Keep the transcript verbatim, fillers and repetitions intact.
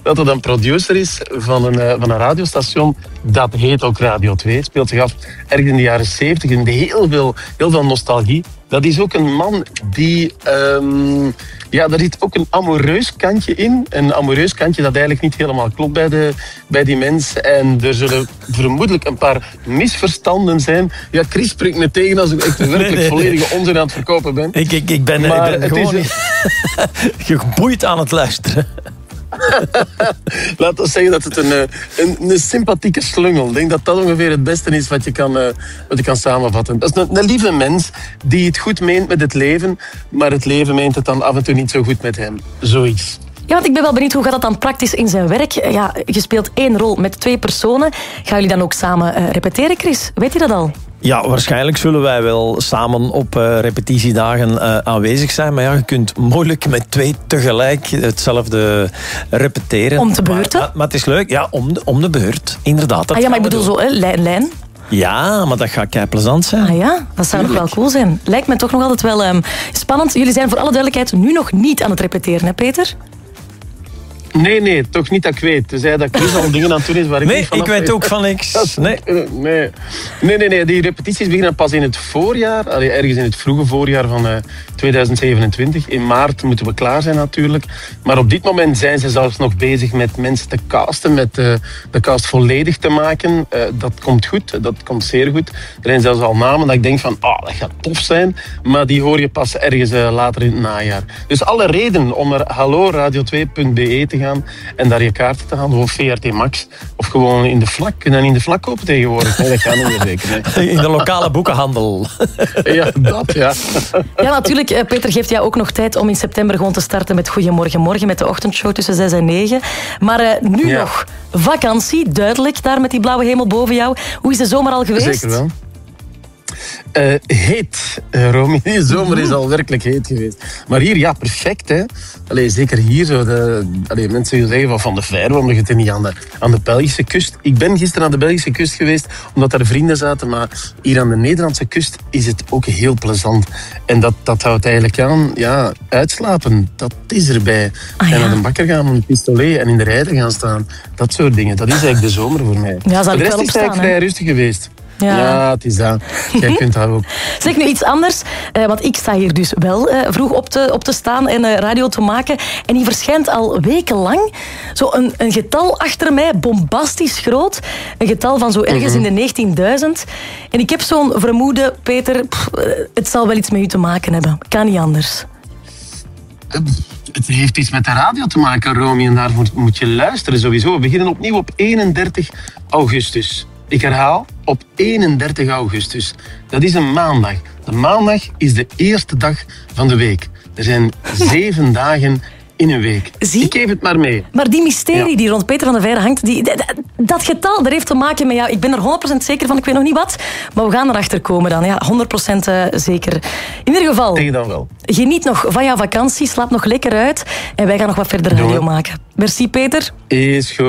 dat er dan producer is van een, uh, van een radiostation. Dat heet ook Radio twee. Speelt zich af ergens in de jaren zeventig. En heel veel, heel veel nostalgie. Dat is ook een man die... Um, ja, daar zit ook een amoureus kantje in. Een amoureus kantje dat eigenlijk niet helemaal klopt bij, de, bij die mens. En er zullen vermoedelijk een paar misverstanden zijn. Ja, Chris springt me tegen als ik echt werkelijk nee, nee, volledige nee. onzin aan het verkopen ben. Ik, ik, ik ben, maar ik ben gewoon is een... geboeid aan het luisteren. Laten we zeggen dat het een, een, een sympathieke slungel. Ik denk dat dat ongeveer het beste is wat je kan, uh, wat je kan samenvatten. Dat is een, een lieve mens die het goed meent met het leven, maar het leven meent het dan af en toe niet zo goed met hem. Zoiets. Ja, want ik ben wel benieuwd, hoe gaat dat dan praktisch in zijn werk? Ja, je speelt één rol met twee personen. Gaan jullie dan ook samen uh, repeteren, Chris? Weet je dat al? Ja, waarschijnlijk zullen wij wel samen op uh, repetitiedagen uh, aanwezig zijn. Maar ja, je kunt moeilijk met twee tegelijk hetzelfde repeteren. Om de beurt, maar, maar het is leuk, ja, om de, om de beurt. Inderdaad. Dat ah ja, maar ik bedoel doen. zo, hè, lijn, lijn. Ja, maar dat gaat kei plezant zijn. Ah ja, dat zou Tuurlijk. nog wel cool zijn. Lijkt me toch nog altijd wel um, spannend. Jullie zijn voor alle duidelijkheid nu nog niet aan het repeteren, hè Peter? Nee, nee, toch niet dat ik weet. Tenzij dat Chris al dingen aan het doen is waar ik nee, niet van ik weet ook van niks. Nee. Nee. nee, nee, nee. Die repetities beginnen pas in het voorjaar. Allee, ergens in het vroege voorjaar van uh, tweeduizend zevenentwintig. In maart moeten we klaar zijn natuurlijk. Maar op dit moment zijn ze zelfs nog bezig met mensen te casten. Met uh, de cast volledig te maken. Uh, dat komt goed. Dat komt zeer goed. Er zijn zelfs al namen dat ik denk van, ah, oh, dat gaat tof zijn. Maar die hoor je pas ergens uh, later in het najaar. Dus alle reden om naar hallo radio twee punt b e te gaan en daar je kaarten te halen, of V R T Max, of gewoon in de vlak. En dan in de vlak kopen tegenwoordig. Nee, dat gaat niet meer zeker. Nee. In de lokale boekenhandel. Ja, dat ja. Ja, natuurlijk. Peter geeft jou ook nog tijd om in september gewoon te starten met Goedemorgen Morgen, met de ochtendshow tussen zes en negen. Maar uh, nu ja. nog vakantie, duidelijk, daar met die blauwe hemel boven jou. Hoe is de zomer al geweest? Zeker wel. Uh, heet, uh, Romy. De zomer is al werkelijk heet geweest. Maar hier, ja, perfect, hè. Allee, zeker hier. Zo de, allee, mensen zullen zeggen van, van de Vijver, waarom ligt het niet aan de, aan de Belgische kust? Ik ben gisteren aan de Belgische kust geweest, omdat daar vrienden zaten. Maar hier aan de Nederlandse kust is het ook heel plezant. En dat, dat houdt eigenlijk aan, ja, uitslapen. Dat is erbij. Ah, ja. En naar de bakker gaan om een pistolet en in de rij te gaan staan. Dat soort dingen. Dat is eigenlijk de zomer voor mij. Ja, zal de ik rest wel is eigenlijk vrij rustig geweest. Ja. ja, het is dat. Jij kunt dat ook. Zeg nu iets anders, uh, want ik sta hier dus wel uh, vroeg op te, op te staan en uh, radio te maken. En die verschijnt al wekenlang. Zo een, een getal achter mij, bombastisch groot. Een getal van zo ergens mm-hmm. in de negentienduizend. En ik heb zo'n vermoeden, Peter, pff, het zal wel iets met u te maken hebben. Kan niet anders. Het heeft iets met de radio te maken, Romy. En daarvoor moet je luisteren sowieso. We beginnen opnieuw op eenendertig augustus. Ik herhaal, op eenendertig augustus. Dat is een maandag. De maandag is de eerste dag van de week. Er zijn zeven dagen in een week. Zie? Ik geef het maar mee. Maar die mysterie ja. die rond Peter van der Veijren hangt, die, dat, dat getal, dat heeft te maken met... Ja, ik ben er honderd procent zeker van, ik weet nog niet wat. Maar we gaan erachter komen dan. Ja, honderd procent uh, zeker. In ieder geval, denk dan wel. Geniet nog van jouw vakantie, slaap nog lekker uit. En wij gaan nog wat verder radio maken. Merci, Peter. Is goed.